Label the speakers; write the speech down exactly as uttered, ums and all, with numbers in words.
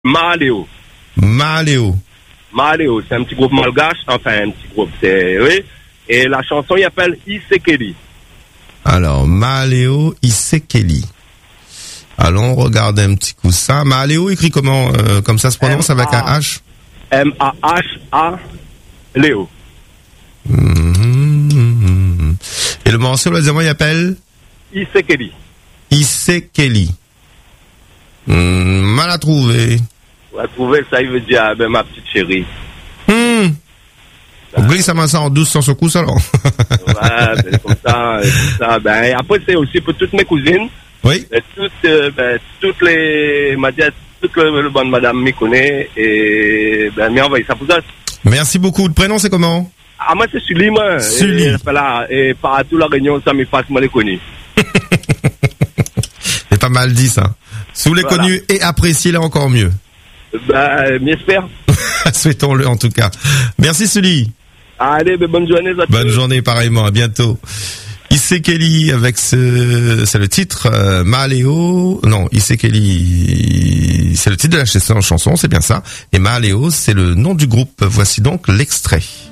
Speaker 1: Maléo.
Speaker 2: Maléo.
Speaker 1: Maléo, c'est un petit groupe malgache, enfin un petit groupe, c'est, oui. Et la chanson, il s'appelle Isekeli.
Speaker 2: Alors, Maléo Isekeli. Allons regarder un petit coup ça. Maléo écrit comment, euh, comme ça se prononce avec un H?
Speaker 1: M A H A Léo.
Speaker 2: Mmh. Et le morceau, le deuxième, il appelle
Speaker 1: Isekeli.
Speaker 2: Isekeli. Mmh, mal à trouver.
Speaker 1: On va trouver ça, il veut dire, ben, ma petite chérie.
Speaker 2: Mmh. On glisse ça en douce sans secousse alors.
Speaker 1: Ouais, ben, comme ça, comme ça. Ben, après, c'est aussi pour toutes mes cousines.
Speaker 2: Oui.
Speaker 1: Et toutes, euh, ben, toutes les, m'a dit, toute le, le bonne madame m'y connaît, et, ben, m'y envoie ça pour ça.
Speaker 2: Merci beaucoup. Le prénom, c'est comment?
Speaker 1: Ah, moi, c'est Sully, moi.
Speaker 2: Sully.
Speaker 1: Et, voilà, et partout la réunion, ça m'y passe, moi, les connus.
Speaker 2: C'est pas mal dit, ça. Si vous les
Speaker 1: Voilà.
Speaker 2: connus et appréciez, là encore mieux.
Speaker 1: Ben, m'espère.
Speaker 2: Souhaitons-le, en tout cas. Merci, Sully.
Speaker 1: Allez, ben, bonne journée, à tous.
Speaker 2: Bonne journée, pareillement. À bientôt. Isekeli avec ce, c'est le titre, euh, Maléo, non, Isekeli, c'est le titre de la chanson, c'est bien ça. Et Maléo, c'est le nom du groupe. Voici donc l'extrait.